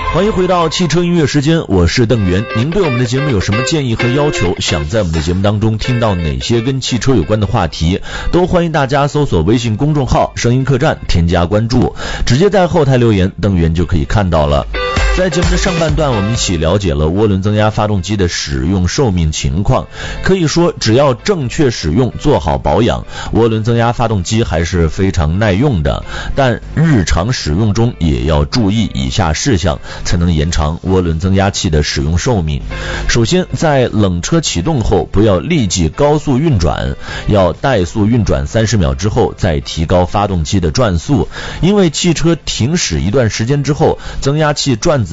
欢迎回到汽车音乐时间，我是邓源。您对我们的节目有什么建议和要求，想在我们的节目当中听到哪些跟汽车有关的话题，都欢迎大家搜索微信公众号声音客栈，添加关注，直接在后台留言，邓源就可以看到了。在节目的上半段，我们一起了解了涡轮增压发动机的使用寿命情况。可以说，只要正确使用，做好保养，涡轮增压发动机还是非常耐用的。但日常使用中也要注意以下事项，才能延长涡轮增压器的使用寿命。首先，在冷车启动后，不要立即高速运转，要怠速运转30秒之后再提高发动机的转速。因为汽车停驶一段时间之后，增压器转子